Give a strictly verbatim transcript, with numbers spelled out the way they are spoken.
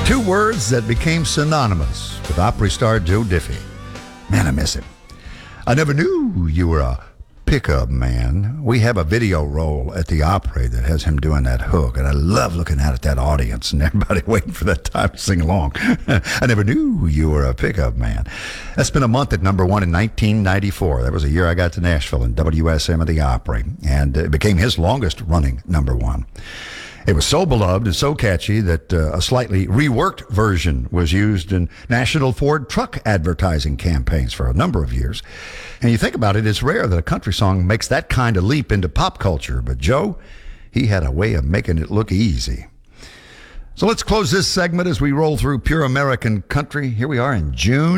Two words that became synonymous with Opry star Joe Diffie. Man, I miss him. I never knew you were a pickup man. We have a video roll at the Opry that has him doing that hook, and I love looking out at that audience and everybody waiting for that time to sing along. I never knew you were a pickup man. That spent a month at number one in nineteen ninety-four. That was a year I got to Nashville and W S M at the Opry, and it became his longest running number one. It was so beloved and so catchy that uh, a slightly reworked version was used in National Ford truck advertising campaigns for a number of years. And you think about it, it's rare that a country song makes that kind of leap into pop culture. But Joe, he had a way of making it look easy. So let's close this segment as we roll through pure American country. Here we are in June.